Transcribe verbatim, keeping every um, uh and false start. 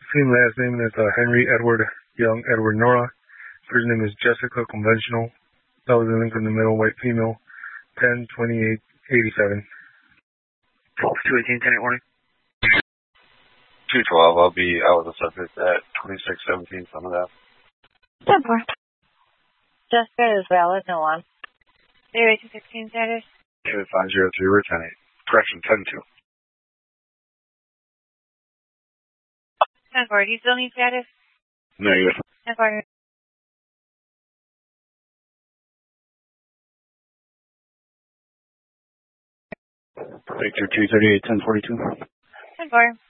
Same last name, that's uh, Henry Edward Young Edward Nora. First name is Jessica Conventional. That was the link in the middle, white female. ten twenty-eight eighty-seven. two eighteen, ten eight warning. two twelve, I'll be out with the subject at twenty-six seventeen, some of that. ten four. Jessica is valid, no one. zero eight two sixteen status. five zero three, we're ten eight. Correction, ten two. ten four, do you still need status? Negative. ten four. Victor two thirty-eight, ten forty-two. ten four.